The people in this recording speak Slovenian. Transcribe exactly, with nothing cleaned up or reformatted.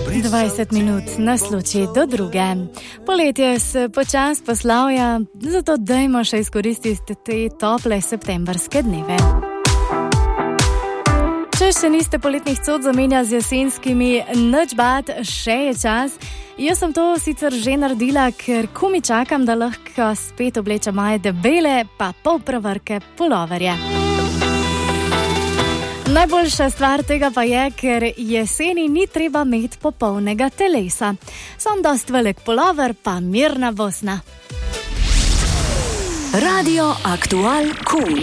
dvajset minut nas loči do druge. Poletje se počas poslavlja, zato dajmo še izkoristiti te tople septembrske dneve. Če še niste poletnih cot zamenja z jesenskimi, nič bad, še je čas. Jaz sem to sicer že naredila, ker komi čakam, da lahko spet oblečem moje debele, pa pol prevrke puloverje. Najboljša stvar tega pa je, ker jeseni ni treba imeti popolnega telesa. Sam dost velik pulover, pa mirna Bosna. Radio Aktual Cool.